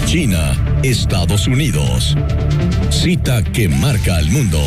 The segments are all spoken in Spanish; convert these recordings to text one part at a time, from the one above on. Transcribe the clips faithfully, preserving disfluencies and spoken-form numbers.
China, Estados Unidos. Cita que marca al mundo.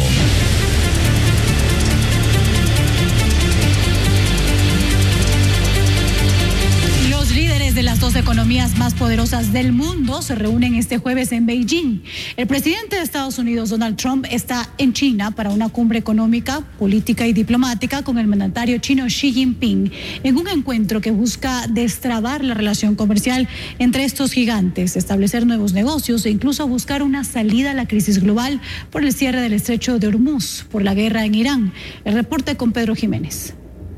De las dos economías más poderosas del mundo se reúnen este jueves en Beijing. El presidente de Estados Unidos, Donald Trump, está en China para una cumbre económica, política y diplomática con el mandatario chino Xi Jinping, en un encuentro que busca destrabar la relación comercial entre estos gigantes, establecer nuevos negocios e incluso buscar una salida a la crisis global por el cierre del estrecho de Hormuz, por la guerra en Irán. El reporte con Pedro Jiménez.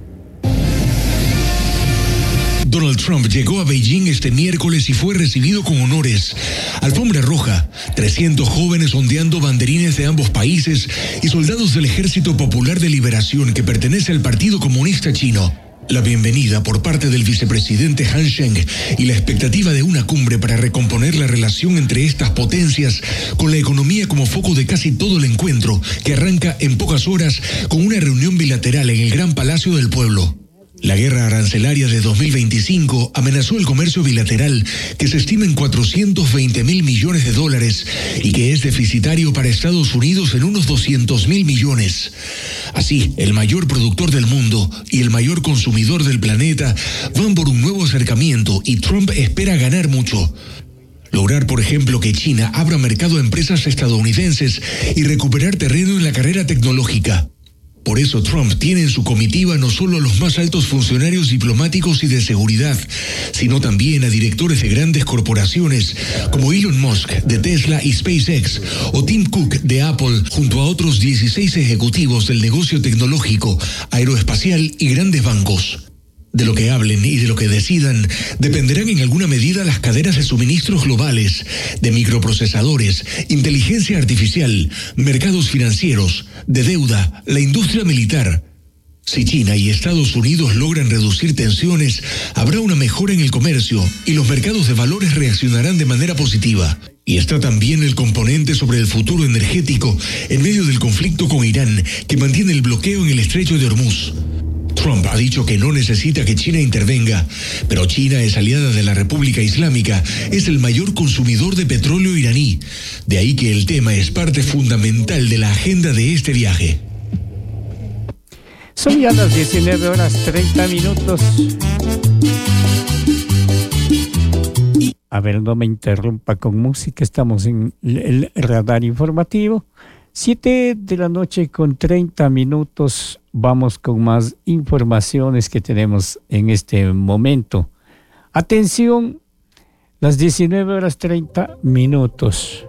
Donald Trump llegó a Beijing este miércoles y fue recibido con honores. Alfombra roja, trescientos jóvenes ondeando banderines de ambos países y soldados del Ejército Popular de Liberación que pertenece al Partido Comunista Chino. La bienvenida por parte del vicepresidente Han Sheng y la expectativa de una cumbre para recomponer la relación entre estas potencias, con la economía como foco de casi todo el encuentro, que arranca en pocas horas con una reunión bilateral en el Gran Palacio del Pueblo. La guerra arancelaria de dos mil veinticinco amenazó el comercio bilateral, que se estima en cuatrocientos veinte mil millones de dólares y que es deficitario para Estados Unidos en unos doscientos mil millones. Así, el mayor productor del mundo y el mayor consumidor del planeta van por un nuevo acercamiento y Trump espera ganar mucho. Lograr, por ejemplo, que China abra mercado a empresas estadounidenses y recuperar terreno en la carrera tecnológica. Por eso Trump tiene en su comitiva no solo a los más altos funcionarios diplomáticos y de seguridad, sino también a directores de grandes corporaciones como Elon Musk de Tesla y SpaceX o Tim Cook de Apple, junto a otros dieciséis ejecutivos del negocio tecnológico, aeroespacial y grandes bancos. De lo que hablen y de lo que decidan dependerán en alguna medida las cadenas de suministros globales, de microprocesadores, inteligencia artificial, mercados financieros, de deuda, la industria militar. Si China y Estados Unidos logran reducir tensiones, habrá una mejora en el comercio y los mercados de valores reaccionarán de manera positiva. Y está también el componente sobre el futuro energético en medio del conflicto con Irán, que mantiene el bloqueo en el estrecho de Hormuz. Trump ha dicho que no necesita que China intervenga, pero China es aliada de la República Islámica, es el mayor consumidor de petróleo iraní. De ahí que el tema es parte fundamental de la agenda de este viaje. Son ya las diecinueve horas treinta minutos. A ver, no me interrumpa con música, estamos en el radar informativo. Siete de la noche con treinta minutos, vamos con más informaciones que tenemos en este momento. Atención, las diecinueve horas treinta minutos.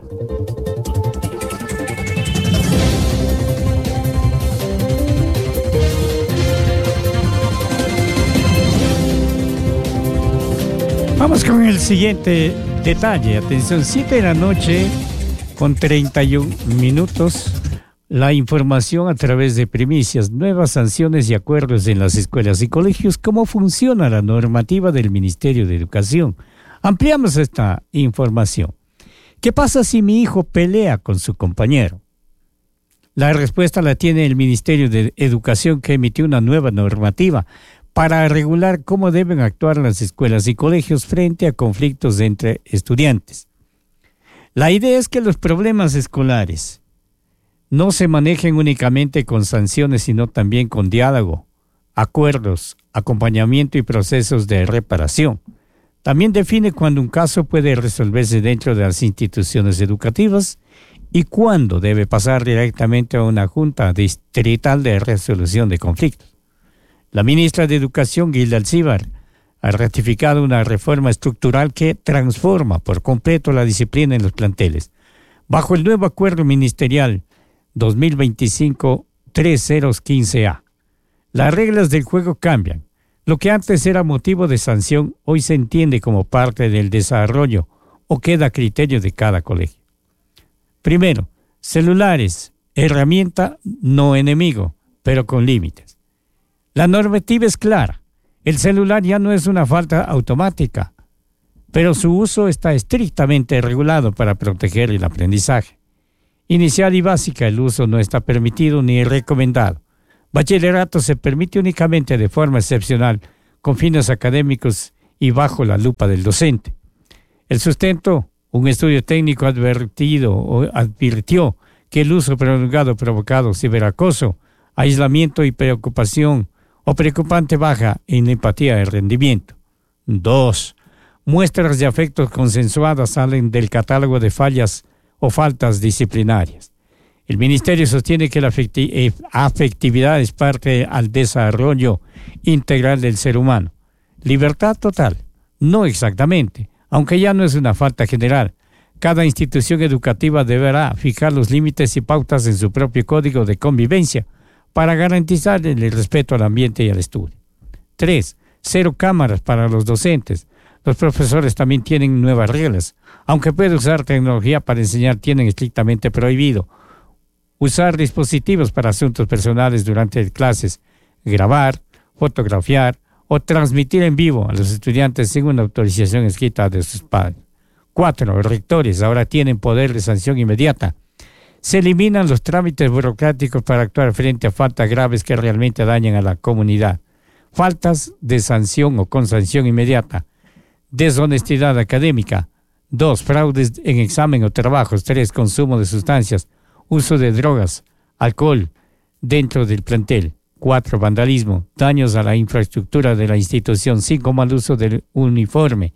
Vamos con el siguiente detalle. Atención, siete de la noche con treinta y un minutos. La información a través de primicias, nuevas sanciones y acuerdos en las escuelas y colegios. ¿Cómo funciona la normativa del Ministerio de Educación? Ampliamos esta información. ¿Qué pasa si mi hijo pelea con su compañero? La respuesta la tiene el Ministerio de Educación, que emitió una nueva normativa para regular cómo deben actuar las escuelas y colegios frente a conflictos entre estudiantes. La idea es que los problemas escolares no se manejen únicamente con sanciones, sino también con diálogo, acuerdos, acompañamiento y procesos de reparación. También define cuándo un caso puede resolverse dentro de las instituciones educativas y cuándo debe pasar directamente a una junta distrital de resolución de conflictos. La ministra de Educación, Gilda Alcíbar, ha ratificado una reforma estructural que transforma por completo la disciplina en los planteles. Bajo el nuevo acuerdo ministerial dos mil veinticinco treinta quince A, las reglas del juego cambian. Lo que antes era motivo de sanción, hoy se entiende como parte del desarrollo o queda a criterio de cada colegio. Primero, celulares, herramienta no enemigo, pero con límites. La normativa es clara. El celular ya no es una falta automática, pero su uso está estrictamente regulado para proteger el aprendizaje. Inicial y básica, el uso no está permitido ni recomendado. Bachillerato se permite únicamente de forma excepcional, con fines académicos y bajo la lupa del docente. El sustento Un estudio técnico advertido o advirtió que el uso prolongado ha provocado ciberacoso, aislamiento y preocupación o preocupante baja en empatía y rendimiento. Dos. Muestras de afectos consensuadas salen del catálogo de fallas o faltas disciplinarias. El Ministerio sostiene que la afecti- afectividad es parte al desarrollo integral del ser humano. Libertad total, no exactamente, aunque ya no es una falta general. Cada institución educativa deberá fijar los límites y pautas en su propio código de convivencia para garantizar el respeto al ambiente y al estudio. Tres. Cero cámaras para los docentes. Los profesores también tienen nuevas reglas. Aunque pueden usar tecnología para enseñar, tienen estrictamente prohibido usar dispositivos para asuntos personales durante clases, grabar, fotografiar o transmitir en vivo a los estudiantes sin una autorización escrita de sus padres. Cuatro. Los rectores ahora tienen poder de sanción inmediata. Se eliminan los trámites burocráticos para actuar frente a faltas graves que realmente dañan a la comunidad. Faltas de sanción o con sanción inmediata. Deshonestidad académica. Dos. Fraudes en examen o trabajos. Tres. Consumo de sustancias. Uso de drogas, alcohol dentro del plantel. Cuatro. Vandalismo. Daños a la infraestructura de la institución. Cinco. Mal uso del uniforme.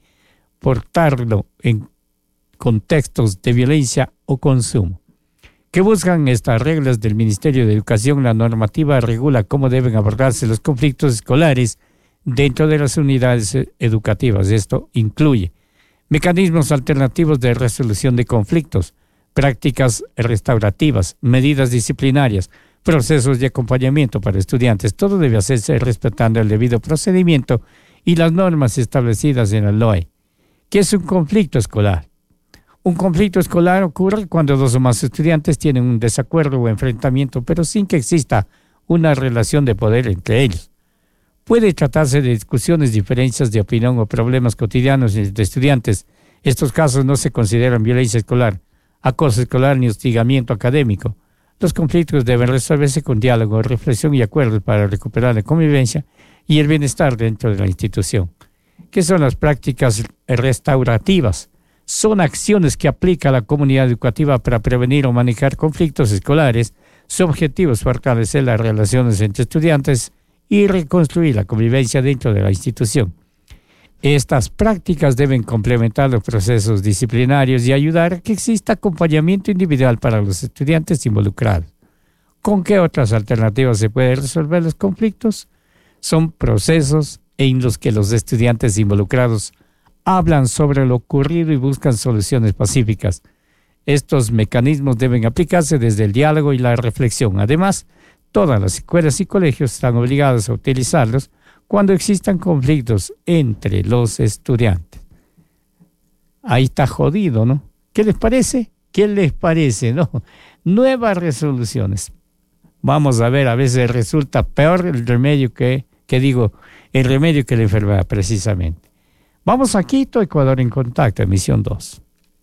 Portarlo en contextos de violencia o consumo. ¿Qué buscan estas reglas del Ministerio de Educación? La normativa regula cómo deben abordarse los conflictos escolares dentro de las unidades educativas. Esto incluye mecanismos alternativos de resolución de conflictos, prácticas restaurativas, medidas disciplinarias, procesos de acompañamiento para estudiantes. Todo debe hacerse respetando el debido procedimiento y las normas establecidas en la L O E. ¿Qué es un conflicto escolar? Un conflicto escolar ocurre cuando dos o más estudiantes tienen un desacuerdo o enfrentamiento, pero sin que exista una relación de poder entre ellos. Puede tratarse de discusiones, diferencias de opinión o problemas cotidianos entre estudiantes. Estos casos no se consideran violencia escolar, acoso escolar ni hostigamiento académico. Los conflictos deben resolverse con diálogo, reflexión y acuerdos para recuperar la convivencia y el bienestar dentro de la institución. ¿Qué son las prácticas restaurativas? Son acciones que aplica la comunidad educativa para prevenir o manejar conflictos escolares. Su objetivo es fortalecer las relaciones entre estudiantes y reconstruir la convivencia dentro de la institución. Estas prácticas deben complementar los procesos disciplinarios y ayudar a que exista acompañamiento individual para los estudiantes involucrados. ¿Con qué otras alternativas se pueden resolver los conflictos? Son procesos en los que los estudiantes involucrados hablan sobre lo ocurrido y buscan soluciones pacíficas. Estos mecanismos deben aplicarse desde el diálogo y la reflexión. Además, todas las escuelas y colegios están obligados a utilizarlos cuando existan conflictos entre los estudiantes. Ahí está jodido, ¿no? ¿Qué les parece? ¿Qué les parece, no? Nuevas resoluciones. Vamos a ver, a veces resulta peor el remedio que, que digo, el remedio que la enfermedad, precisamente. Vamos a Quito, Ecuador en Contacto, emisión dos.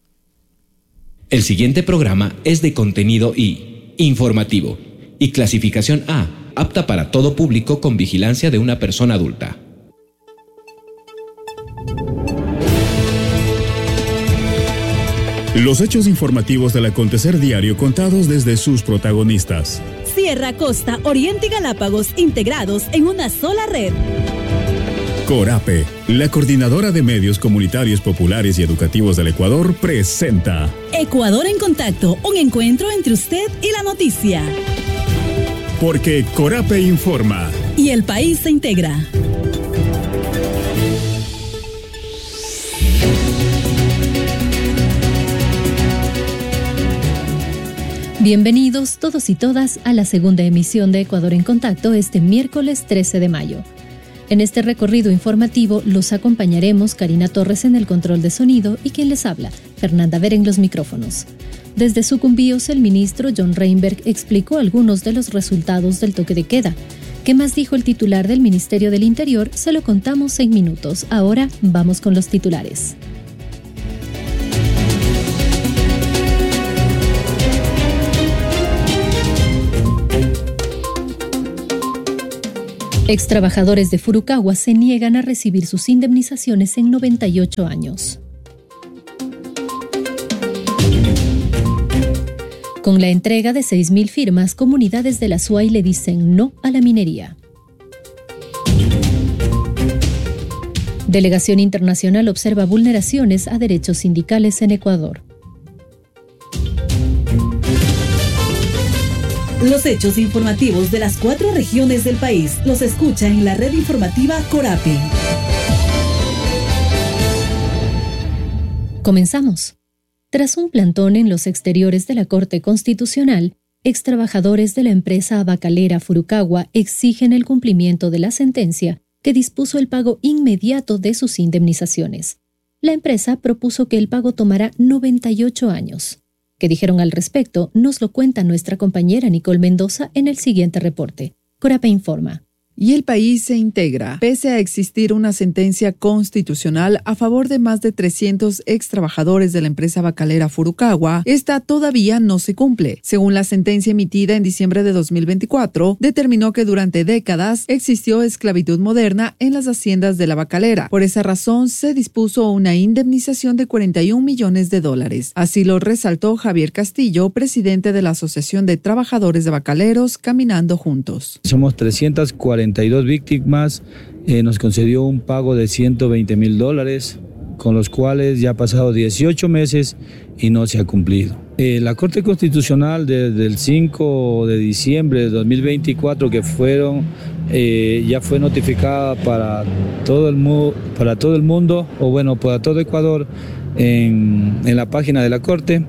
El siguiente programa es de contenido I, informativo, y clasificación A, apta para todo público con vigilancia de una persona adulta. Los hechos informativos del acontecer diario contados desde sus protagonistas. Sierra, Costa, Oriente y Galápagos integrados en una sola red. Corape, la coordinadora de medios comunitarios populares y educativos del Ecuador, presenta Ecuador en Contacto, un encuentro entre usted y la noticia. Porque Corape informa. Y el país se integra. Bienvenidos todos y todas a la segunda emisión de Ecuador en Contacto este miércoles trece de mayo. En este recorrido informativo los acompañaremos Karina Torres en el control de sonido y quien les habla, Fernanda Ver en los micrófonos. Desde Sucumbíos, el ministro John Reinberg explicó algunos de los resultados del toque de queda. ¿Qué más dijo el titular del Ministerio del Interior? Se lo contamos en minutos. Ahora vamos con los titulares. Extrabajadores de Furukawa se niegan a recibir sus indemnizaciones en noventa y ocho años. Con la entrega de seis mil firmas, comunidades del Azuay le dicen no a la minería. Delegación internacional observa vulneraciones a derechos sindicales en Ecuador. Los hechos informativos de las cuatro regiones del país los escucha en la red informativa Corape. Comenzamos. Tras un plantón en los exteriores de la Corte Constitucional, extrabajadores de la empresa abacalera Furukawa exigen el cumplimiento de la sentencia que dispuso el pago inmediato de sus indemnizaciones. La empresa propuso que el pago tomará noventa y ocho años. ¿Qué dijeron al respecto? Nos lo cuenta nuestra compañera Nicole Mendoza en el siguiente reporte. Corape informa. Y el país se integra. Pese a existir una sentencia constitucional a favor de más de trescientos ex trabajadores de la empresa bacalera Furukawa, esta todavía no se cumple. Según la sentencia emitida en diciembre de dos mil veinticuatro, determinó que durante décadas existió esclavitud moderna en las haciendas de la bacalera. Por esa razón, se dispuso una indemnización de cuarenta y un millones de dólares. Así lo resaltó Javier Castillo, presidente de la Asociación de Trabajadores de Bacaleros Caminando Juntos. Somos trescientas cuarenta y dos víctimas, eh, nos concedió un pago de ciento veinte mil dólares, con los cuales ya ha pasado dieciocho meses y no se ha cumplido. Eh, la Corte Constitucional desde el cinco de diciembre de dos mil veinticuatro, que fueron, eh, ya fue notificada para todo el, mu- para todo el mundo, o bueno, para todo Ecuador, en, en la página de la Corte,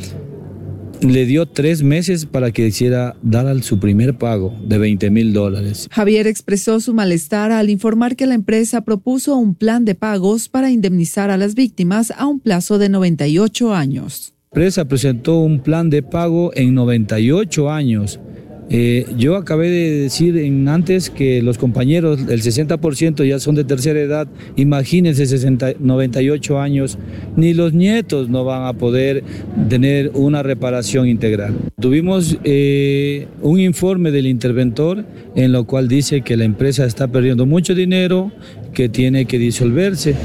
le dio tres meses para que hiciera dar al su primer pago de veinte mil dólares. Javier expresó su malestar al informar que la empresa propuso un plan de pagos para indemnizar a las víctimas a un plazo de noventa y ocho años. La empresa presentó un plan de pago en noventa y ocho años. Eh, yo acabé de decir en antes que los compañeros, el sesenta por ciento ya son de tercera edad. Imagínense, sesenta, noventa y ocho años, ni los nietos no van a poder tener una reparación integral. Tuvimos eh, un informe del interventor en lo cual dice que la empresa está perdiendo mucho dinero, que tiene que disolverse,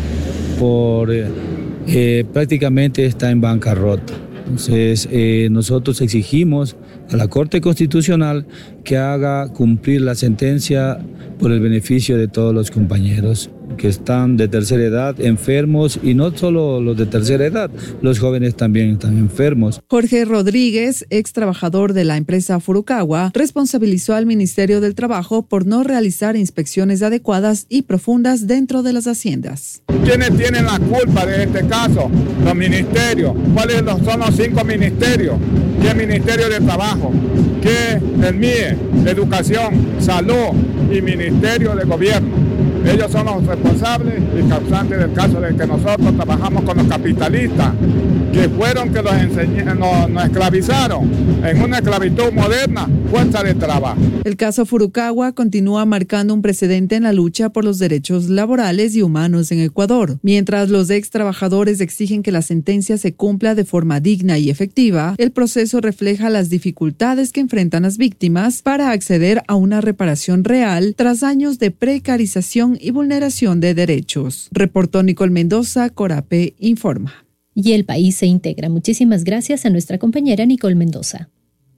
por eh, eh, prácticamente está en bancarrota. Entonces, eh, nosotros exigimos a la Corte Constitucional que haga cumplir la sentencia por el beneficio de todos los compañeros que están de tercera edad, enfermos, y no solo los de tercera edad, los jóvenes también están enfermos. Jorge Rodríguez, ex trabajador de la empresa Furukawa, responsabilizó al Ministerio del Trabajo por no realizar inspecciones adecuadas y profundas dentro de las haciendas. ¿Quiénes tienen la culpa de este caso? Los ministerios. ¿Cuáles son los cinco ministerios? ¿Qué Ministerio de Trabajo? ¿Qué el M I E? Educación, Salud y Ministerio de Gobierno. Ellos son los responsables y causantes del caso de que nosotros trabajamos con los capitalistas, que fueron que los enseñ- nos, nos esclavizaron en una esclavitud moderna, fuerza de trabajo. El caso Furukawa continúa marcando un precedente en la lucha por los derechos laborales y humanos en Ecuador. Mientras los ex trabajadores exigen que la sentencia se cumpla de forma digna y efectiva, el proceso refleja las dificultades que enfrentan las víctimas para acceder a una reparación real tras años de precarización y vulneración de derechos. Reportó Nicole Mendoza, Corape informa. Y el país se integra. Muchísimas gracias a nuestra compañera Nicole Mendoza.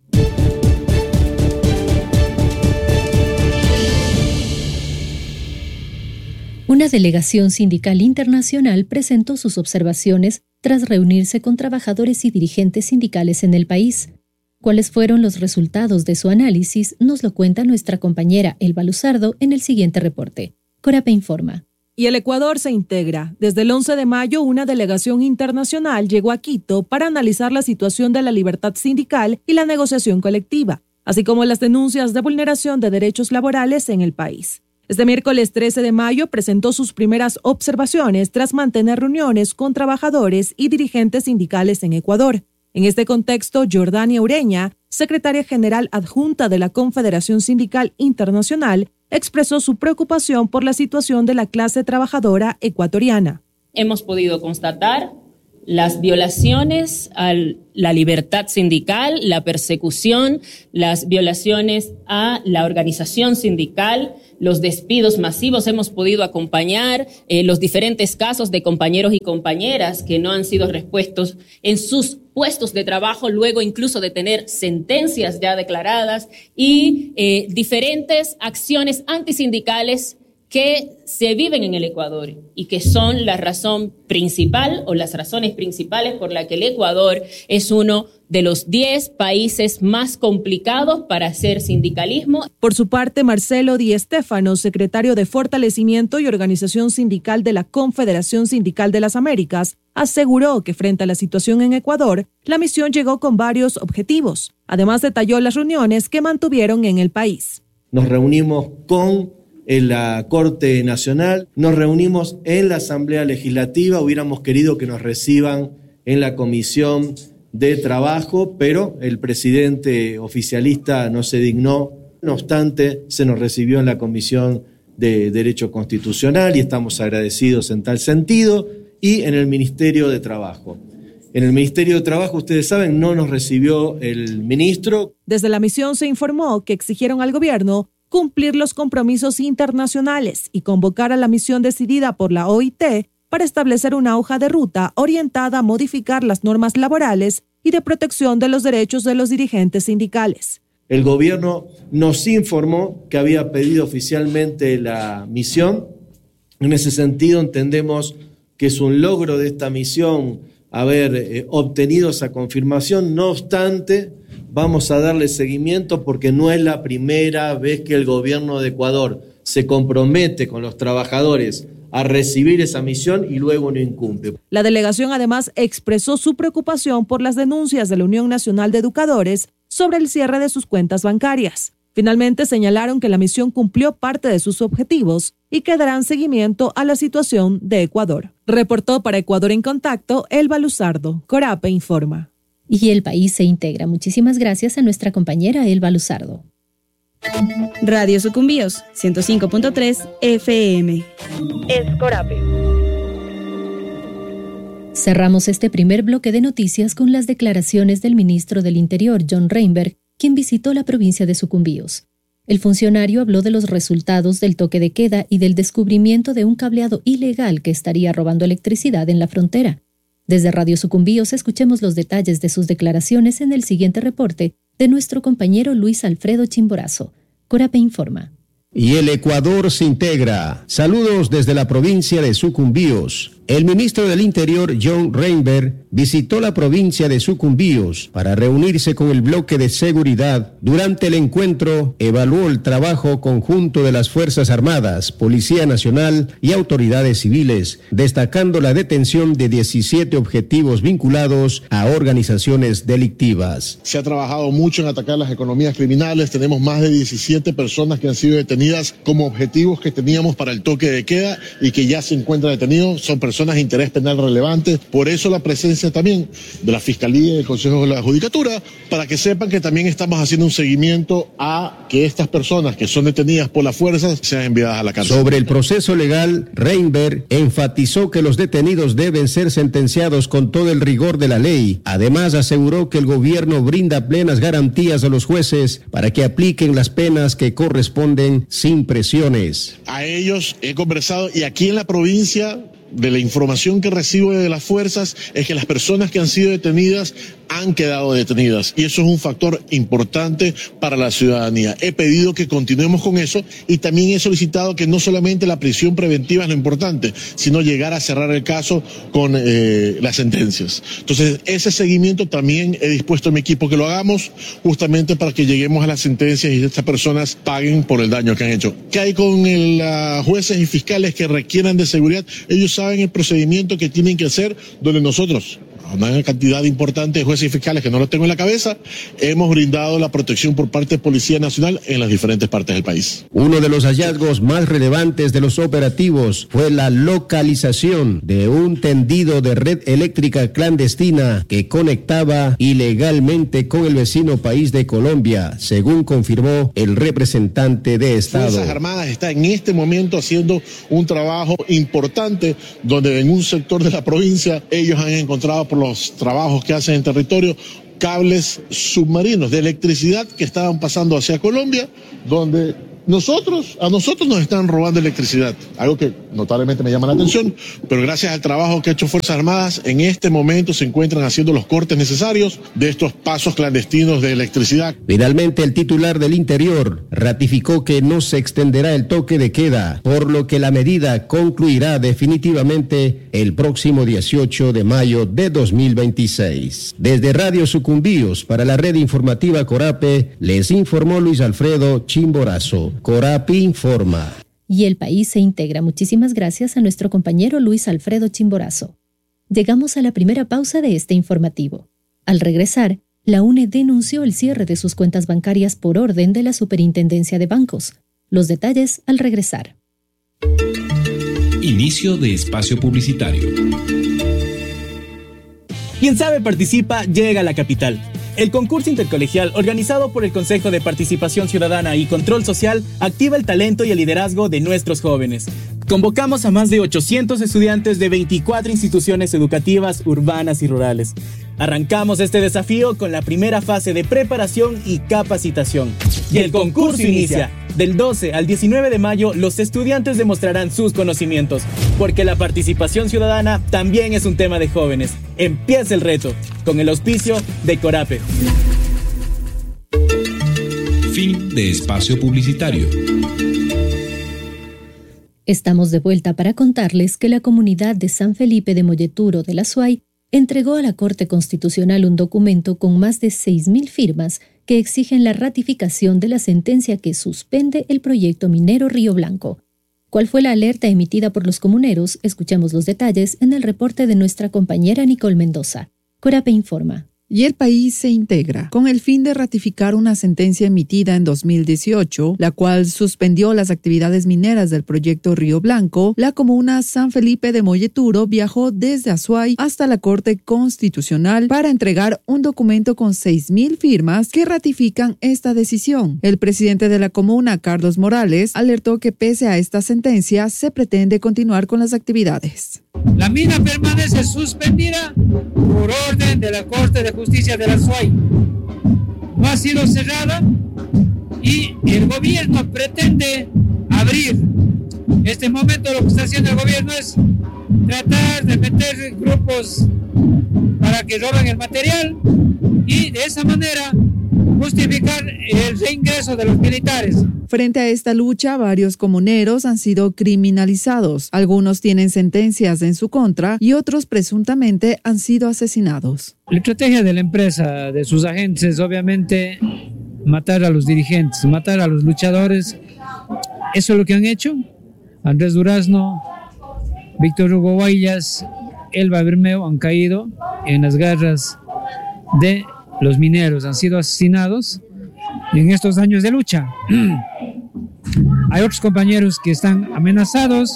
Una delegación sindical internacional presentó sus observaciones tras reunirse con trabajadores y dirigentes sindicales en el país. ¿Cuáles fueron los resultados de su análisis? Nos lo cuenta nuestra compañera Elba Luzardo en el siguiente reporte. Corape informa. Y el Ecuador se integra. Desde el once de mayo, una delegación internacional llegó a Quito para analizar la situación de la libertad sindical y la negociación colectiva, así como las denuncias de vulneración de derechos laborales en el país. Este miércoles trece de mayo presentó sus primeras observaciones tras mantener reuniones con trabajadores y dirigentes sindicales en Ecuador. En este contexto, Jordania Ureña, secretaria general adjunta de la Confederación Sindical Internacional, expresó su preocupación por la situación de la clase trabajadora ecuatoriana. Hemos podido constatar las violaciones a la libertad sindical, la persecución, las violaciones a la organización sindical, los despidos masivos. Hemos podido acompañar eh, los diferentes casos de compañeros y compañeras que no han sido respuestos en sus puestos de trabajo luego incluso de tener sentencias ya declaradas y eh, diferentes acciones antisindicales que se viven en el Ecuador y que son la razón principal o las razones principales por las que el Ecuador es uno de los diez países más complicados para hacer sindicalismo. Por su parte, Marcelo Di Stéfano, secretario de Fortalecimiento y Organización Sindical de la Confederación Sindical de las Américas, aseguró que frente a la situación en Ecuador, la misión llegó con varios objetivos. Además, detalló las reuniones que mantuvieron en el país. Nos reunimos con en la Corte Nacional, nos reunimos en la Asamblea Legislativa, hubiéramos querido que nos reciban en la Comisión de Trabajo, pero el presidente oficialista no se dignó, no obstante se nos recibió en la Comisión de Derecho Constitucional y estamos agradecidos en tal sentido, y en el Ministerio de Trabajo. En el Ministerio de Trabajo, ustedes saben, no nos recibió el ministro. Desde la misión se informó que exigieron al gobierno cumplir los compromisos internacionales y convocar a la misión decidida por la O I T para establecer una hoja de ruta orientada a modificar las normas laborales y de protección de los derechos de los dirigentes sindicales. El gobierno nos informó que había pedido oficialmente la misión. En ese sentido, entendemos que es un logro de esta misión haber eh, obtenido esa confirmación. No obstante, vamos a darle seguimiento porque no es la primera vez que el gobierno de Ecuador se compromete con los trabajadores a recibir esa misión y luego no incumple. La delegación además expresó su preocupación por las denuncias de la Unión Nacional de Educadores sobre el cierre de sus cuentas bancarias. Finalmente señalaron que la misión cumplió parte de sus objetivos y que darán seguimiento a la situación de Ecuador. Reportó para Ecuador en Contacto, Elba Luzardo. Corape informa. Y el país se integra. Muchísimas gracias a nuestra compañera Elba Luzardo. Radio Sucumbíos, ciento cinco punto tres F M. Es Corape. Cerramos este primer bloque de noticias con las declaraciones del ministro del Interior, John Reinberg, quien visitó la provincia de Sucumbíos. El funcionario habló de los resultados del toque de queda y del descubrimiento de un cableado ilegal que estaría robando electricidad en la frontera. Desde Radio Sucumbíos escuchemos los detalles de sus declaraciones en el siguiente reporte de nuestro compañero Luis Alfredo Chimborazo. Corape informa. Y el Ecuador se integra. Saludos desde la provincia de Sucumbíos. El ministro del Interior, John Reinberg, visitó la provincia de Sucumbíos para reunirse con el bloque de seguridad. Durante el encuentro, evaluó el trabajo conjunto de las Fuerzas Armadas, Policía Nacional y autoridades civiles, destacando la detención de diecisiete objetivos vinculados a organizaciones delictivas. Se ha trabajado mucho en atacar las economías criminales. Tenemos más de diecisiete personas que han sido detenidas como objetivos que teníamos para el toque de queda y que ya se encuentran detenidos. Son personas de interés penal relevante, por eso la presencia también de la Fiscalía y del Consejo de la Judicatura, para que sepan que también estamos haciendo un seguimiento a que estas personas que son detenidas por las fuerzas sean enviadas a la cárcel. Sobre el proceso legal, Reinberg enfatizó que los detenidos deben ser sentenciados con todo el rigor de la ley. Además, aseguró que el gobierno brinda plenas garantías a los jueces para que apliquen las penas que corresponden sin presiones. A ellos he conversado y aquí en la provincia, de la información que recibo de las fuerzas, es que las personas que han sido detenidas han quedado detenidas y eso es un factor importante para la ciudadanía. He pedido que continuemos con eso y también he solicitado que no solamente la prisión preventiva es lo importante, sino llegar a cerrar el caso con eh, las sentencias. Entonces, ese seguimiento también he dispuesto a mi equipo que lo hagamos justamente para que lleguemos a las sentencias y estas personas paguen por el daño que han hecho. ¿Qué hay con el, uh, jueces y fiscales que requieran de seguridad? Ellos saben el procedimiento que tienen que hacer, donde nosotros, una cantidad importante de jueces y fiscales que no lo tengo en la cabeza, hemos brindado la protección por parte de Policía Nacional en las diferentes partes del país. Uno de los hallazgos más relevantes de los operativos fue la localización de un tendido de red eléctrica clandestina que conectaba ilegalmente con el vecino país de Colombia, según confirmó el representante de Estado. Fuerzas Armadas está en este momento haciendo un trabajo importante donde en un sector de la provincia ellos han encontrado por los trabajos que hacen en territorio cables submarinos de electricidad que estaban pasando hacia Colombia, donde nosotros, a nosotros nos están robando electricidad, algo que notablemente me llama la atención, pero gracias al trabajo que ha hecho Fuerzas Armadas, en este momento se encuentran haciendo los cortes necesarios de estos pasos clandestinos de electricidad. Finalmente, el titular del Interior ratificó que no se extenderá el toque de queda, por lo que la medida concluirá definitivamente el próximo dieciocho de mayo de dos mil veintiséis. Desde Radio Sucumbíos, para la red informativa Corape, les informó Luis Alfredo Chimborazo. Corape informa. Y el país se integra. Muchísimas gracias a nuestro compañero Luis Alfredo Chimborazo. Llegamos a la primera pausa de este informativo. Al regresar, la U N E denunció el cierre de sus cuentas bancarias por orden de la Superintendencia de Bancos. Los detalles al regresar. Inicio de espacio publicitario. Quien sabe participa, llega a la capital. El concurso intercolegial organizado por el Consejo de Participación Ciudadana y Control Social activa el talento y el liderazgo de nuestros jóvenes. Convocamos a más de ochocientos estudiantes de veinticuatro instituciones educativas urbanas y rurales. Arrancamos este desafío con la primera fase de preparación y capacitación. Y el concurso inicia. Del doce al diecinueve de mayo, los estudiantes demostrarán sus conocimientos, porque la participación ciudadana también es un tema de jóvenes. Empieza el reto, con el auspicio de Corape. Fin de espacio publicitario. Estamos de vuelta para contarles que la comunidad de San Felipe de Molleturo de la Suay entregó a la Corte Constitucional un documento con más de seis mil firmas que exigen la ratificación de la sentencia que suspende el proyecto minero Río Blanco. ¿Cuál fue la alerta emitida por los comuneros? Escuchamos los detalles en el reporte de nuestra compañera Nicole Mendoza. Corape informa. Y el país se integra con el fin de ratificar una sentencia emitida en dos mil dieciocho, la cual suspendió las actividades mineras del proyecto Río Blanco. La comuna San Felipe de Molleturo viajó desde Azuay hasta la Corte Constitucional para entregar un documento con seis mil firmas que ratifican esta decisión. El presidente de la comuna, Carlos Morales, alertó que pese a esta sentencia se pretende continuar con las actividades. La mina permanece suspendida por orden de la Corte de Justicia de la Suay. No ha sido cerrada y el gobierno pretende abrir. En este momento lo que está haciendo el gobierno es tratar de meter grupos para que roben el material y de esa manera justificar el reingreso de los militares. Frente a esta lucha, varios comuneros han sido criminalizados. Algunos tienen sentencias en su contra y otros presuntamente han sido asesinados. La estrategia de la empresa, de sus agentes, es obviamente matar a los dirigentes, matar a los luchadores. Eso es lo que han hecho. Andrés Durazno, Víctor Hugo Guayas, Elba Bermeo han caído en las garras de los mineros, han sido asesinados en estos años de lucha. Hay otros compañeros que están amenazados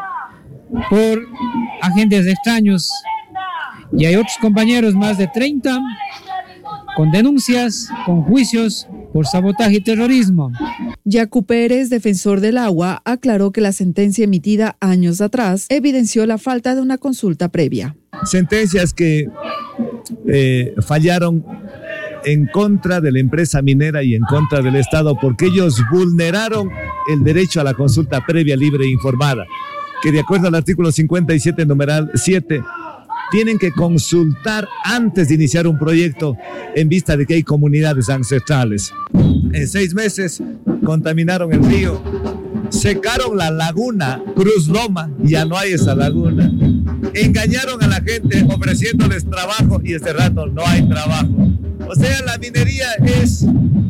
por agentes extraños y hay otros compañeros, más de treinta, con denuncias, con juicios por sabotaje y terrorismo. Yacu Pérez, defensor del agua, aclaró que la sentencia emitida años atrás evidenció la falta de una consulta previa. Sentencias que eh, fallaron en contra de la empresa minera y en contra del Estado porque ellos vulneraron el derecho a la consulta previa, libre e informada, que de acuerdo al artículo cincuenta y siete, numeral siete, tienen que consultar antes de iniciar un proyecto en vista de que hay comunidades ancestrales. En seis meses contaminaron el río, secaron la laguna Cruz Loma, ya no hay esa laguna. Engañaron a la gente ofreciéndoles trabajo y este rato no hay trabajo. O sea, la minería es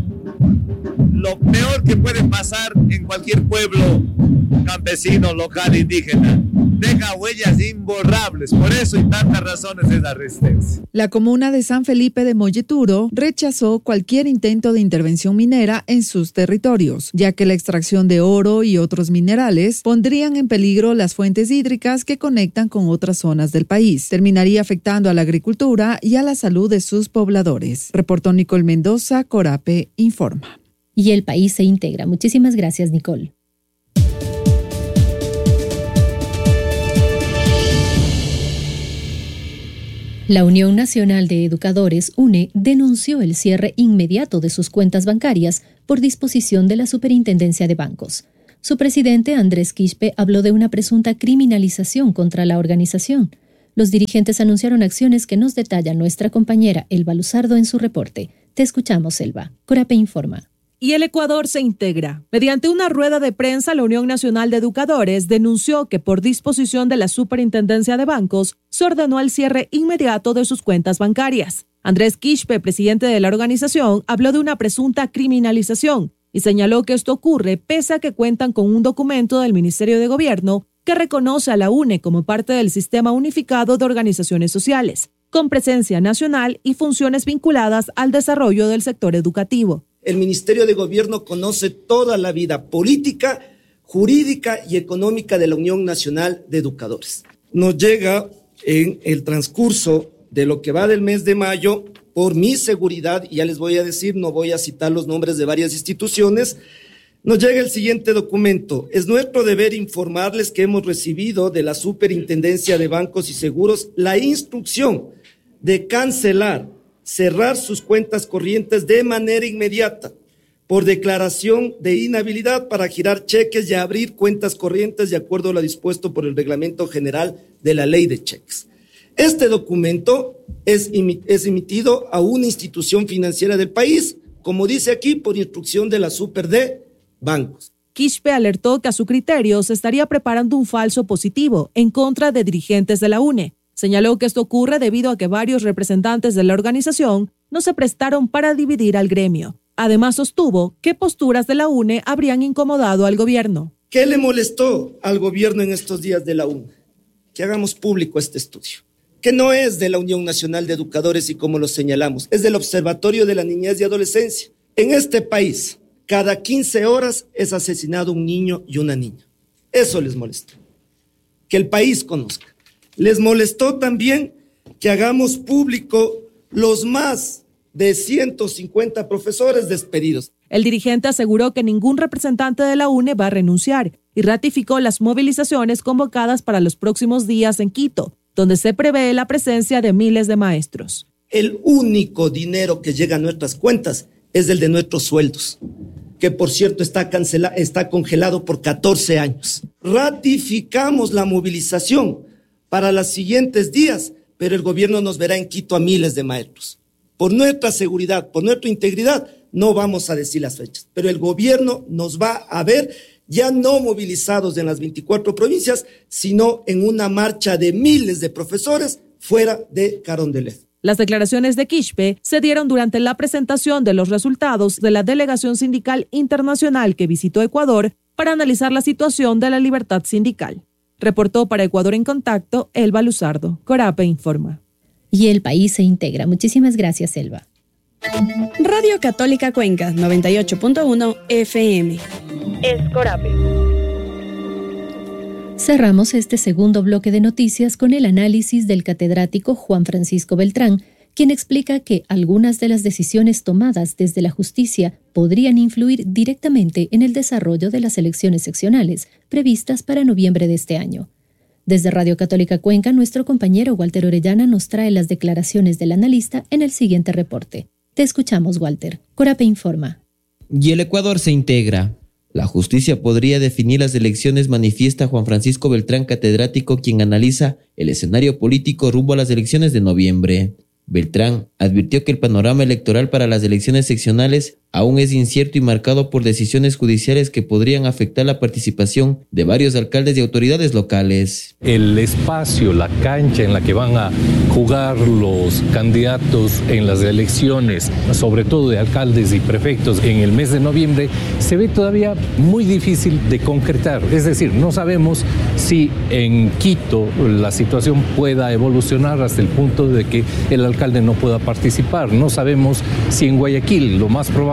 lo peor que puede pasar en cualquier pueblo campesino, local, indígena. Deja huellas imborrables, por eso y tantas razones es la resistencia. La comuna de San Felipe de Molleturo rechazó cualquier intento de intervención minera en sus territorios, ya que la extracción de oro y otros minerales pondrían en peligro las fuentes hídricas que conectan con otras zonas del país. Terminaría afectando a la agricultura y a la salud de sus pobladores. Reportó Nicole Mendoza, Corape informa. Y el país se integra. Muchísimas gracias, Nicole. La Unión Nacional de Educadores, UNE, denunció el cierre inmediato de sus cuentas bancarias por disposición de la Superintendencia de Bancos. Su presidente, Andrés Quispe, habló de una presunta criminalización contra la organización. Los dirigentes anunciaron acciones que nos detalla nuestra compañera Elba Luzardo en su reporte. Te escuchamos, Elba. Corape informa. Y el Ecuador se integra. Mediante una rueda de prensa, la Unión Nacional de Educadores denunció que por disposición de la Superintendencia de Bancos se ordenó el cierre inmediato de sus cuentas bancarias. Andrés Quispe, presidente de la organización, habló de una presunta criminalización y señaló que esto ocurre pese a que cuentan con un documento del Ministerio de Gobierno que reconoce a la UNE como parte del Sistema Unificado de Organizaciones Sociales, con presencia nacional y funciones vinculadas al desarrollo del sector educativo. El Ministerio de Gobierno conoce toda la vida política, jurídica y económica de la Unión Nacional de Educadores. Nos llega en el transcurso de lo que va del mes de mayo, por mi seguridad, y ya les voy a decir, no voy a citar los nombres de varias instituciones, nos llega el siguiente documento. Es nuestro deber informarles que hemos recibido de la Superintendencia de Bancos y Seguros la instrucción de cancelar, cerrar sus cuentas corrientes de manera inmediata por declaración de inhabilidad para girar cheques y abrir cuentas corrientes de acuerdo a lo dispuesto por el Reglamento General de la Ley de Cheques. Este documento es, es emitido a una institución financiera del país, como dice aquí, por instrucción de la Super de Bancos. Quispe alertó que a su criterio se estaría preparando un falso positivo en contra de dirigentes de la UNE. Señaló que esto ocurre debido a que varios representantes de la organización no se prestaron para dividir al gremio. Además, sostuvo que posturas de la UNE habrían incomodado al gobierno. ¿Qué le molestó al gobierno en estos días de la UNE? Que hagamos público este estudio, que no es de la Unión Nacional de Educadores y como lo señalamos, es del Observatorio de la Niñez y Adolescencia. En este país, cada quince horas es asesinado un niño y una niña. Eso les molestó. Que el país conozca. Les molestó también que hagamos público los más de ciento cincuenta profesores despedidos. El dirigente aseguró que ningún representante de la UNE va a renunciar y ratificó las movilizaciones convocadas para los próximos días en Quito, donde se prevé la presencia de miles de maestros. El único dinero que llega a nuestras cuentas es el de nuestros sueldos, que por cierto está cancelado, está congelado por catorce años. Ratificamos la movilización para los siguientes días, pero el gobierno nos verá en Quito a miles de maestros. Por nuestra seguridad, por nuestra integridad, no vamos a decir las fechas, pero el gobierno nos va a ver ya no movilizados en las veinticuatro provincias, sino en una marcha de miles de profesores fuera de Carondelet. Las declaraciones de Quispe se dieron durante la presentación de los resultados de la delegación sindical internacional que visitó Ecuador para analizar la situación de la libertad sindical. Reportó para Ecuador en Contacto, Elba Luzardo. Corape informa. Y el país se integra. Muchísimas gracias, Elba. Radio Católica Cuenca, noventa y ocho punto uno F M. Es Corape. Cerramos este segundo bloque de noticias con el análisis del catedrático Juan Francisco Beltrán, quien explica que algunas de las decisiones tomadas desde la justicia podrían influir directamente en el desarrollo de las elecciones seccionales previstas para noviembre de este año. Desde Radio Católica Cuenca, nuestro compañero Walter Orellana nos trae las declaraciones del analista en el siguiente reporte. Te escuchamos, Walter. Corape informa. Y el Ecuador se integra. La justicia podría definir las elecciones, manifiesta Juan Francisco Beltrán, catedrático, quien analiza el escenario político rumbo a las elecciones de noviembre. Beltrán advirtió que el panorama electoral para las elecciones seccionales aún es incierto y marcado por decisiones judiciales que podrían afectar la participación de varios alcaldes y autoridades locales. El espacio, la cancha en la que van a jugar los candidatos en las elecciones, sobre todo de alcaldes y prefectos en el mes de noviembre, se ve todavía muy difícil de concretar. Es decir, no sabemos si en Quito la situación pueda evolucionar hasta el punto de que el alcalde no pueda participar. No sabemos si en Guayaquil, lo más probable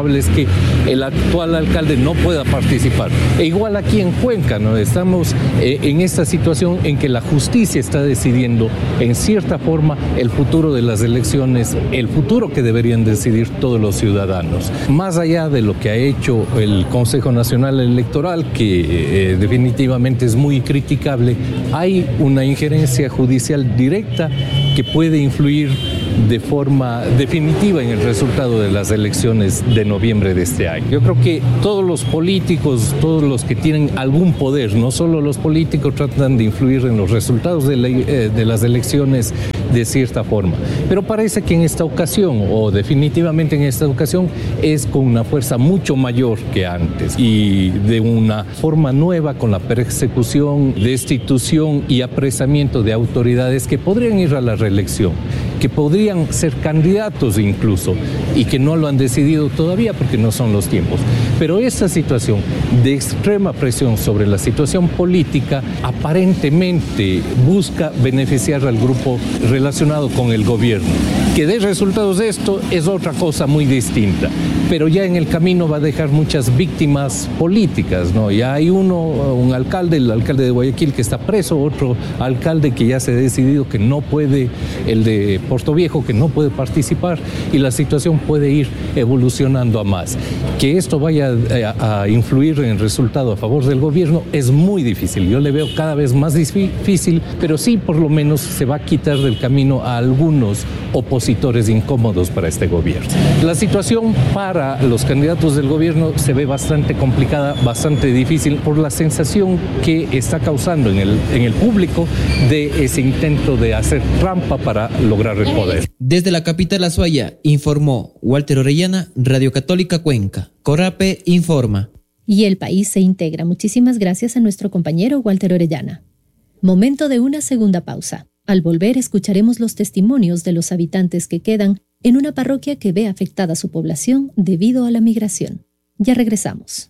probable es que el actual alcalde no pueda participar. E igual aquí en Cuenca, ¿no? Estamos eh, en esta situación en que la justicia está decidiendo en cierta forma el futuro de las elecciones, el futuro que deberían decidir todos los ciudadanos. Más allá de lo que ha hecho el Consejo Nacional Electoral, que eh, definitivamente es muy criticable, hay una injerencia judicial directa que puede influir de forma definitiva en el resultado de las elecciones de noviembre de este año. Yo creo que todos los políticos, todos los que tienen algún poder, no solo los políticos, tratan de influir en los resultados de, la, eh, de las elecciones de cierta forma. Pero parece que en esta ocasión, o definitivamente en esta ocasión, es con una fuerza mucho mayor que antes y de una forma nueva, con la persecución, destitución y apresamiento de autoridades que podrían ir a la reelección, que podrían ser candidatos incluso y que no lo han decidido todavía porque no son los tiempos. Pero esta situación de extrema presión sobre la situación política aparentemente busca beneficiar al grupo relacionado con el gobierno. Que dé resultados de esto es otra cosa muy distinta, pero ya en el camino va a dejar muchas víctimas políticas, ¿no? Ya hay uno, un alcalde, el alcalde de Guayaquil que está preso, otro alcalde que ya se ha decidido que no puede, el de Portoviejo, que no puede participar, y la situación puede ir evolucionando a más. Que esto vaya a, a influir en el resultado a favor del gobierno es muy difícil. Yo le veo cada vez más difícil, pero sí por lo menos se va a quitar del camino a algunos opositores incómodos para este gobierno. La situación para los candidatos del gobierno se ve bastante complicada, bastante difícil por la sensación que está causando en el, en el público de ese intento de hacer trampa para lograr el poder. Desde la capital Azuaya, informó Walter Orellana, Radio Católica Cuenca. Corape informa. Y el país se integra. Muchísimas gracias a nuestro compañero Walter Orellana. Momento de una segunda pausa. Al volver escucharemos los testimonios de los habitantes que quedan en una parroquia que ve afectada su población debido a la migración. Ya regresamos.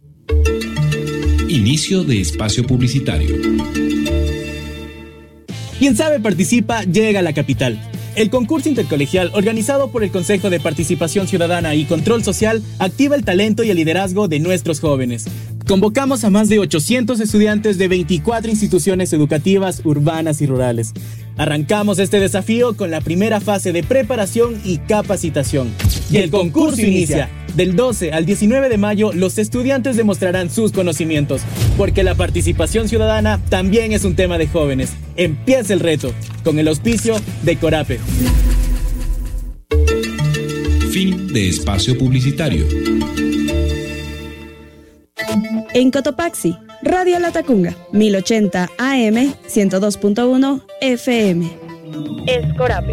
Inicio de espacio publicitario. Quien sabe participa llega a la capital. El concurso intercolegial organizado por el Consejo de Participación Ciudadana y Control Social activa el talento y el liderazgo de nuestros jóvenes. Convocamos a más de ochocientos estudiantes de veinticuatro instituciones educativas urbanas y rurales. Arrancamos este desafío con la primera fase de preparación y capacitación. Y el concurso inicia. Del doce al diecinueve de mayo, los estudiantes demostrarán sus conocimientos, porque la participación ciudadana también es un tema de jóvenes. Empieza el reto, con el auspicio de Corape. Fin de espacio publicitario. En Cotopaxi, Radio Latacunga, mil ochenta A M, ciento dos punto uno F M. Es Corape.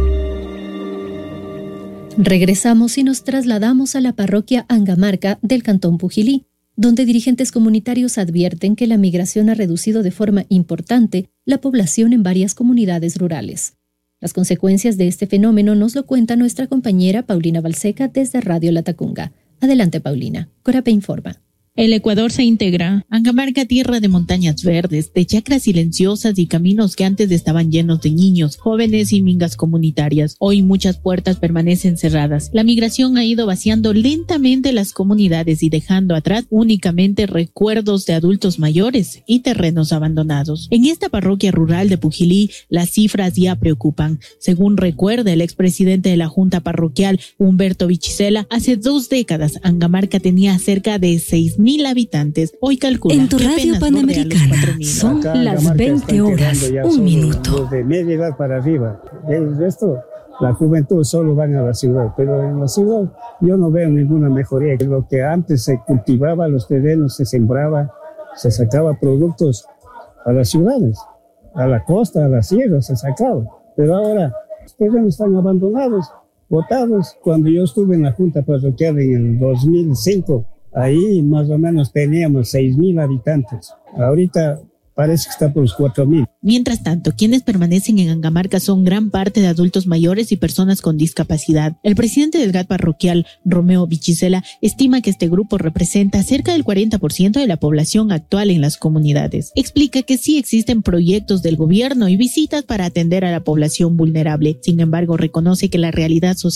Regresamos y nos trasladamos a la parroquia Angamarca del Cantón Pujilí, donde dirigentes comunitarios advierten que la migración ha reducido de forma importante la población en varias comunidades rurales. Las consecuencias de este fenómeno nos lo cuenta nuestra compañera Paulina Balseca desde Radio Latacunga. Adelante, Paulina. Corape informa. El Ecuador se integra. Angamarca, tierra de montañas verdes, de chacras silenciosas y caminos que antes estaban llenos de niños, jóvenes y mingas comunitarias. Hoy muchas puertas permanecen cerradas. La migración ha ido vaciando lentamente las comunidades y dejando atrás únicamente recuerdos de adultos mayores y terrenos abandonados. En esta parroquia rural de Pujilí, las cifras ya preocupan. Según recuerda el expresidente de la Junta Parroquial, Humberto Bichisela, hace dos décadas Angamarca tenía cerca de seis mil habitantes. Hoy calcula en tu radio panamericana son las veinte horas, un minuto. De media edad para arriba. El resto, la juventud solo van a la ciudad, pero en la ciudad yo no veo ninguna mejoría. Lo que antes se cultivaba, los terrenos se sembraba, se sacaba productos a las ciudades, a la costa, a la sierra se sacaba. Pero ahora los terrenos están abandonados, botados. Cuando yo estuve en la Junta Parroquial en el dos mil cinco, ahí más o menos teníamos seis mil habitantes. Ahorita parece que está por los cuatro mil. Mientras tanto, quienes permanecen en Angamarca son gran parte de adultos mayores y personas con discapacidad. El presidente del G A T parroquial, Romeo Bichisela, estima que este grupo representa cerca del cuarenta por ciento de la población actual en las comunidades. Explica que sí existen proyectos del gobierno y visitas para atender a la población vulnerable. Sin embargo, reconoce que la realidad social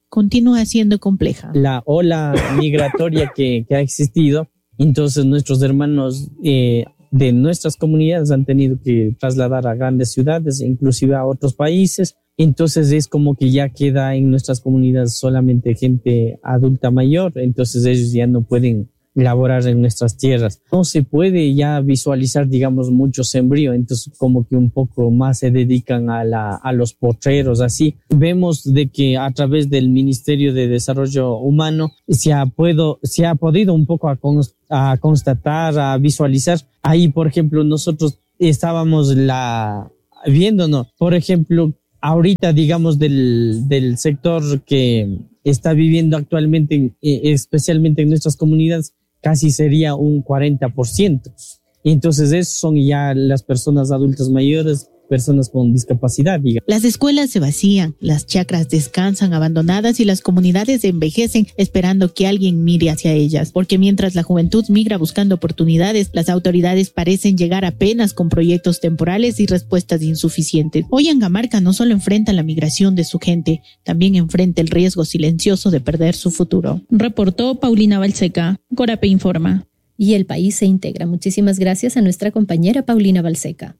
continúa siendo compleja. La ola migratoria que, que ha existido, entonces nuestros hermanos eh, de nuestras comunidades han tenido que trasladar a grandes ciudades, inclusive a otros países. Entonces es como que ya queda en nuestras comunidades solamente gente adulta mayor, entonces ellos ya no pueden laborar en nuestras tierras. No se puede ya visualizar, digamos, mucho sembrío, entonces como que un poco más se dedican a, la, a los potreros, así. Vemos de que a través del Ministerio de Desarrollo Humano se ha, puedo, se ha podido un poco a, const, a constatar, a visualizar. Ahí, por ejemplo, nosotros estábamos la, viéndonos, por ejemplo, ahorita, digamos, del, del sector que está viviendo actualmente, especialmente en nuestras comunidades, casi sería un cuarenta por ciento. Y entonces esos son ya las personas adultas mayores, personas con discapacidad, digamos. Las escuelas se vacían, las chacras descansan abandonadas y las comunidades envejecen esperando que alguien mire hacia ellas, porque mientras la juventud migra buscando oportunidades, las autoridades parecen llegar apenas con proyectos temporales y respuestas insuficientes. Hoy Angamarca no solo enfrenta la migración de su gente, también enfrenta el riesgo silencioso de perder su futuro. Reportó Paulina Balseca, Corape Informa. Y el país se integra. Muchísimas gracias a nuestra compañera Paulina Balseca.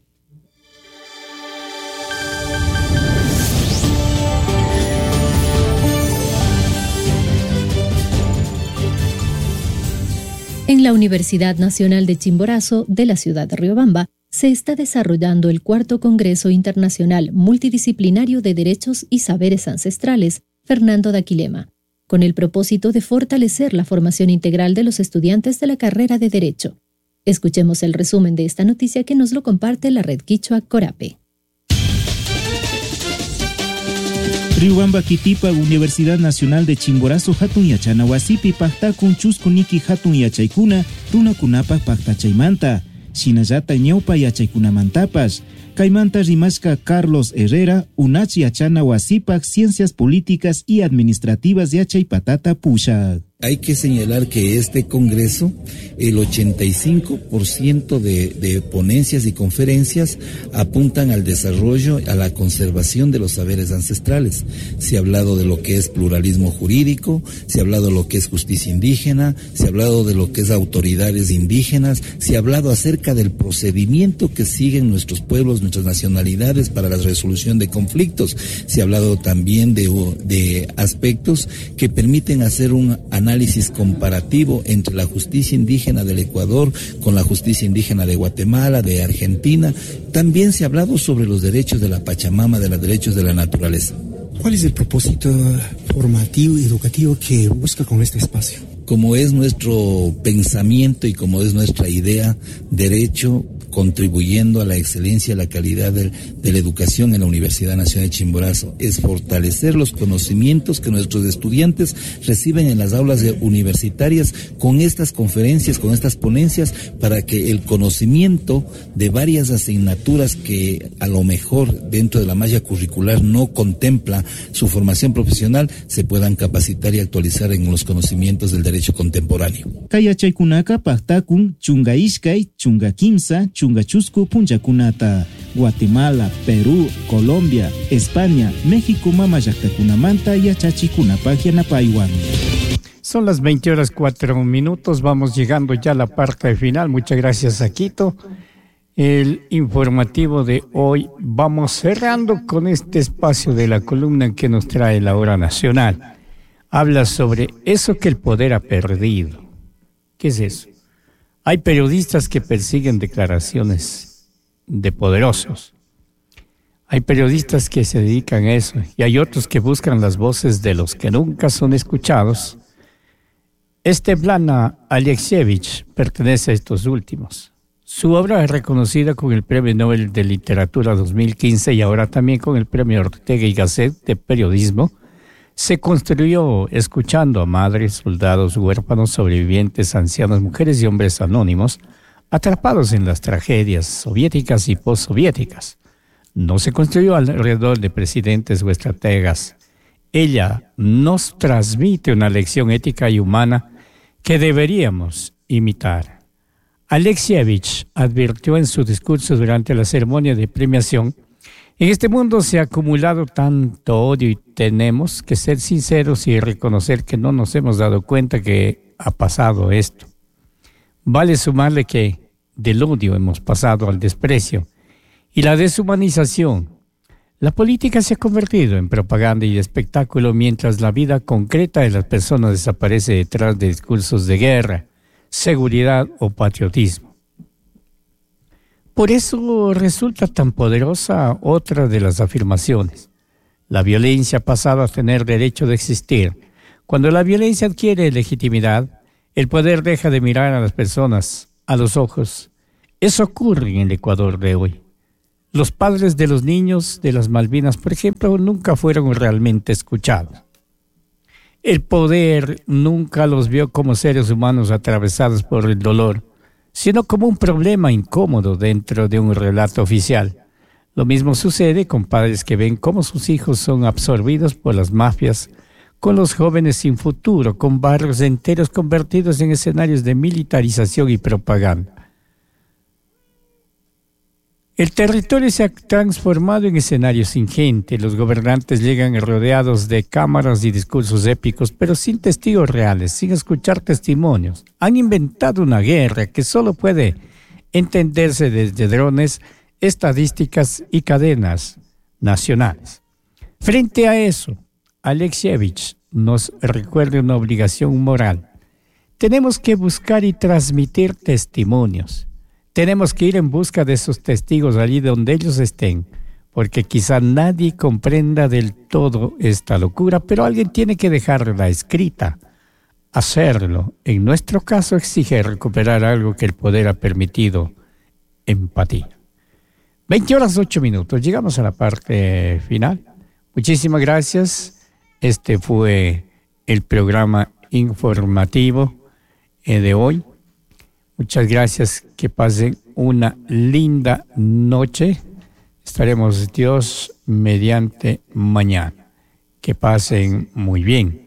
En la Universidad Nacional de Chimborazo de la ciudad de Riobamba se está desarrollando el cuarto Congreso Internacional Multidisciplinario de Derechos y Saberes Ancestrales, Fernando Daquilema, con el propósito de fortalecer la formación integral de los estudiantes de la carrera de Derecho. Escuchemos el resumen de esta noticia que nos lo comparte la red Quichua Corape. Riobamba Kitipa, Universidad Nacional de Chimborazo, Hatun Yachana Wasipi, Pactacun Chuskuniki Hatun Yachaykuna, Runakunapa Pactachaymanta, Shinayata Ñaupa Yachaykunamantapas, Caimanta Rimashka Carlos Herrera, Unachi Yachana Wasipak, Ciencias Políticas y Administrativas de Yachaypatata Pusha. Hay que señalar que este congreso, el ochenta y cinco por ciento de, de ponencias y conferencias apuntan al desarrollo, a la conservación de los saberes ancestrales. Se ha hablado de lo que es pluralismo jurídico, se ha hablado de lo que es justicia indígena, se ha hablado de lo que es autoridades indígenas, se ha hablado acerca del procedimiento que siguen nuestros pueblos, nuestras nacionalidades para la resolución de conflictos. Se ha hablado también de, de aspectos que permiten hacer un análisis análisis comparativo entre la justicia indígena del Ecuador con la justicia indígena de Guatemala, de Argentina. También se ha hablado sobre los derechos de la Pachamama, de los derechos de la naturaleza. ¿Cuál es el propósito formativo y educativo que busca con este espacio? Como es nuestro pensamiento y como es nuestra idea, derecho contribuyendo a la excelencia y la calidad de, de la educación en la Universidad Nacional de Chimborazo, es fortalecer los conocimientos que nuestros estudiantes reciben en las aulas de universitarias con estas conferencias, con estas ponencias, para que el conocimiento de varias asignaturas que a lo mejor dentro de la malla curricular no contempla su formación profesional, se puedan capacitar y actualizar en los conocimientos del derecho contemporáneo. Kayachaykunaka Pactacun, Chungaishkay, Chungakimsa, Chungachusku, Punchakunata, Guatemala, Perú, Colombia, España, México, Mamayactakunamanta y Achachikunapagyanapaywan. Son las veinte horas cuatro minutos, vamos llegando ya a la parte final. Muchas gracias a Quito. El informativo de hoy, vamos cerrando con este espacio de la columna que nos trae la Hora Nacional. Habla sobre eso que el poder ha perdido. ¿Qué es eso? Hay periodistas que persiguen declaraciones de poderosos. Hay periodistas que se dedican a eso y hay otros que buscan las voces de los que nunca son escuchados. Svetlana Alexievich pertenece a estos últimos. Su obra es reconocida con el Premio Nobel de Literatura dos mil quince y ahora también con el Premio Ortega y Gasset de Periodismo. Se construyó escuchando a madres, soldados, huérfanos, sobrevivientes, ancianos, mujeres y hombres anónimos atrapados en las tragedias soviéticas y postsoviéticas. No se construyó alrededor de presidentes o estrategas. Ella nos transmite una lección ética y humana que deberíamos imitar. Alexievich advirtió en su discurso durante la ceremonia de premiación En este mundo se ha acumulado tanto odio y tenemos que ser sinceros y reconocer que no nos hemos dado cuenta que ha pasado esto. Vale sumarle que del odio hemos pasado al desprecio y la deshumanización. La política se ha convertido en propaganda y espectáculo mientras la vida concreta de las personas desaparece detrás de discursos de guerra, seguridad o patriotismo. Por eso resulta tan poderosa otra de las afirmaciones. La violencia ha pasado a tener derecho de existir. Cuando la violencia adquiere legitimidad, el poder deja de mirar a las personas a los ojos. Eso ocurre en el Ecuador de hoy. Los padres de los niños de las Malvinas, por ejemplo, nunca fueron realmente escuchados. El poder nunca los vio como seres humanos atravesados por el dolor, sino como un problema incómodo dentro de un relato oficial. Lo mismo sucede con padres que ven cómo sus hijos son absorbidos por las mafias, con los jóvenes sin futuro, con barrios enteros convertidos en escenarios de militarización y propaganda. El territorio se ha transformado en escenario sin gente. Los gobernantes llegan rodeados de cámaras y discursos épicos, pero sin testigos reales, sin escuchar testimonios. Han inventado una guerra que solo puede entenderse desde drones, estadísticas y cadenas nacionales. Frente a eso, Alexievich nos recuerda una obligación moral. Tenemos que buscar y transmitir testimonios. Tenemos que ir en busca de esos testigos allí donde ellos estén, porque quizá nadie comprenda del todo esta locura, pero alguien tiene que dejarla escrita. Hacerlo, en nuestro caso, exige recuperar algo que el poder ha permitido: empatía. veinte horas ocho minutos, llegamos a la parte final. Muchísimas gracias. Este fue el programa informativo eh, de hoy. Muchas gracias, que pasen una linda noche. Estaremos Dios mediante mañana. Que pasen muy bien.